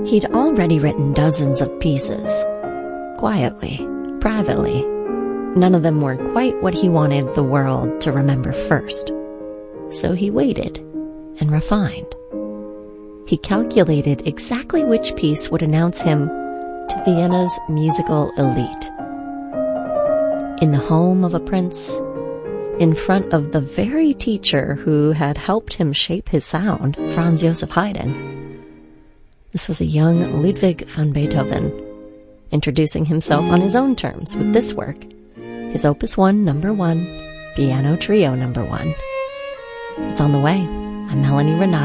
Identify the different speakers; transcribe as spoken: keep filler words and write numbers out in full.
Speaker 1: He'd already written dozens of pieces, quietly, privately. None of them were quite what he wanted the world to remember first. So he waited and refined. He calculated exactly which piece would announce him to Vienna's musical elite. In the home of a prince, in front of the very teacher who had helped him shape his sound, Franz Joseph Haydn. This was a young Ludwig van Beethoven, introducing himself on his own terms with this work, his Opus one, number one, Piano Trio number one. It's on the way. I'm Melanie Renato.